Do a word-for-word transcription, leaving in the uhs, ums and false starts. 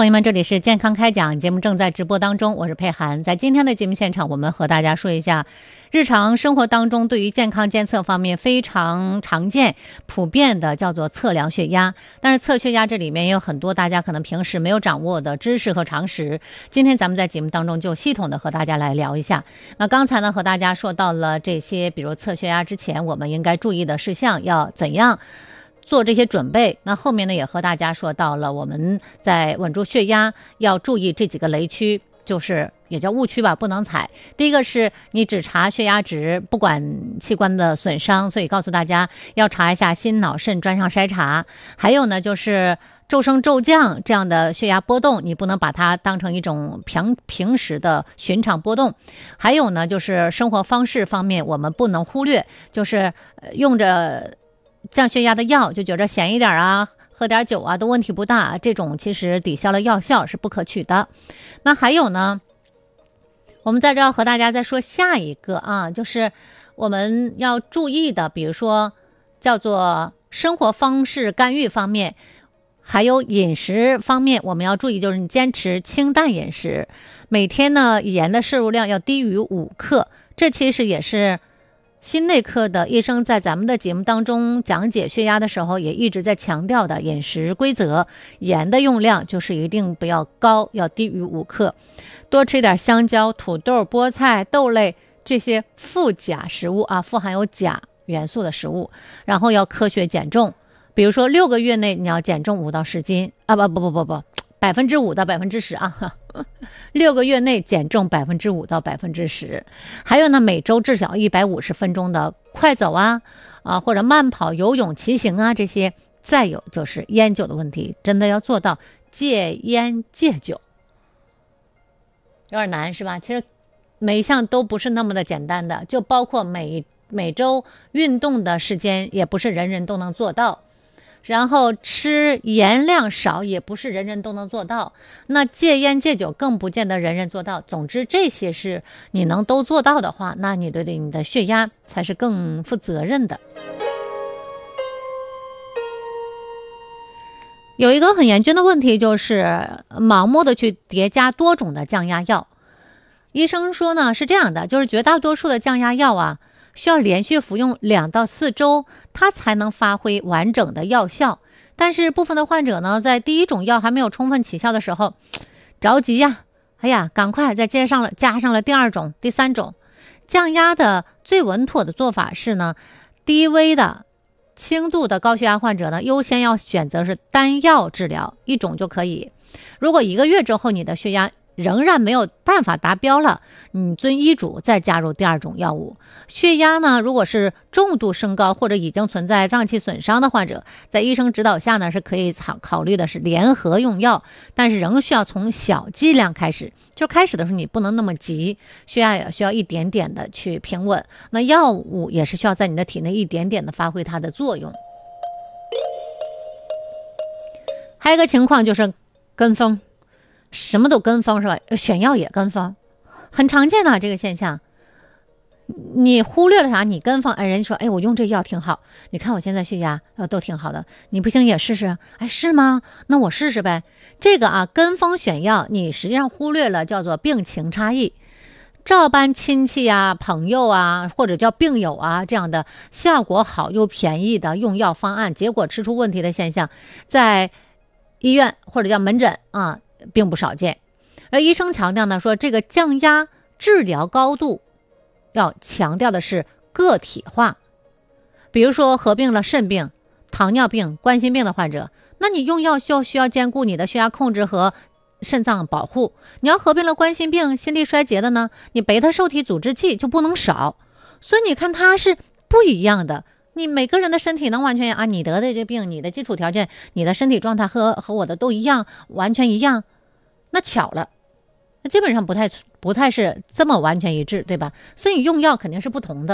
朋友们，这里是健康开讲，节目正在直播当中，我是佩涵。在今天的节目现场，我们和大家说一下日常生活当中对于健康监测方面非常常见普遍的叫做测量血压。但是测血压这里面也有很多大家可能平时没有掌握的知识和常识，今天咱们在节目当中就系统的和大家来聊一下。那刚才呢和大家说到了这些，比如测血压之前我们应该注意的事项，要怎样做这些准备。那后面呢也和大家说到了我们在稳住血压要注意这几个雷区，就是也叫误区吧，不能踩。第一个是你只查血压值，不管器官的损伤，所以告诉大家要查一下心脑肾专项筛查。还有呢就是骤升骤降这样的血压波动，你不能把它当成一种平平时的寻常波动。还有呢就是生活方式方面我们不能忽略，就是用着降血压的药就觉着咸一点啊，喝点酒啊都问题不大，这种其实抵消了药效，是不可取的。那还有呢，我们在这要和大家再说下一个啊，就是我们要注意的，比如说叫做生活方式干预方面，还有饮食方面，我们要注意，就是你坚持清淡饮食，每天呢盐的摄入量要低于五克，这其实也是心内科的医生在咱们的节目当中讲解血压的时候也一直在强调的饮食规则，盐的用量就是一定不要高，要低于五克，多吃一点香蕉、土豆、菠菜、豆类这些富钾食物啊，富含有钾元素的食物，然后要科学减重，比如说六个月内你要减重五到十斤啊，不不不不不，百分之五到百分之十啊，六个月内减重百分之五到百分之十。还有呢，每周至少一百五十分钟的快走啊啊或者慢跑、游泳、骑行啊这些。再有就是烟酒的问题，真的要做到戒烟戒酒，有点难是吧？其实每一项都不是那么的简单的，就包括每每周运动的时间也不是人人都能做到，然后吃盐量少也不是人人都能做到，那戒烟戒酒更不见得人人做到。总之这些是你能都做到的话，那你对对你的血压才是更负责任的。有一个很严峻的问题，就是盲目的去叠加多种的降压药。医生说呢是这样的，就是绝大多数的降压药啊需要连续服用两到四周，它才能发挥完整的药效。但是部分的患者呢，在第一种药还没有充分起效的时候，着急呀，哎呀，赶快再接上了加上了第二种、第三种。降压的最稳妥的做法是呢，低危的、轻度的高血压患者呢，优先要选择是单药治疗，一种就可以。如果一个月之后你的血压仍然没有办法达标了，你遵医嘱再加入第二种药物。血压呢，如果是重度升高或者已经存在脏器损伤的患者，在医生指导下呢，是可以考虑的是联合用药，但是仍需要从小剂量开始，就开始的时候你不能那么急，血压也需要一点点的去平稳，那药物也是需要在你的体内一点点的发挥它的作用。还有一个情况就是跟风，什么都跟风是吧？选药也跟风，很常见的这个现象。你忽略了啥？你跟风，哎，人家说，哎，我用这药挺好，你看我现在血压呃都挺好的，你不行也试试，哎，是吗？那我试试呗。这个啊，跟风选药，你实际上忽略了叫做病情差异。照搬亲戚啊、朋友啊，或者叫病友啊这样的效果好又便宜的用药方案，结果吃出问题的现象，在医院或者叫门诊啊并不少见。而医生强调呢，说这个降压治疗高度要强调的是个体化。比如说合并了肾病、糖尿病、冠心病的患者，那你用药就需要兼顾你的血压控制和肾脏保护。你要合并了冠心病、心力衰竭的呢，你贝塔受体阻滞剂就不能少。所以你看它是不一样的。你每个人的身体能完全啊，你得的这病，你的基础条件，你的身体状态和和我的都一样，完全一样，那巧了，那基本上不太不太是这么完全一致，对吧？所以用药肯定是不同的。